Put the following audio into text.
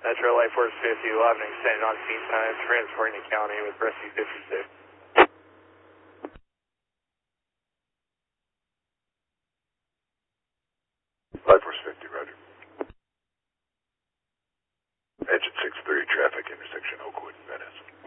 Metro Light Force 50, we'll have an extended on scene time, transporting to county with Rescue 56. Light Force 50, roger. Engine 6-3, traffic intersection Oakwood, Venice.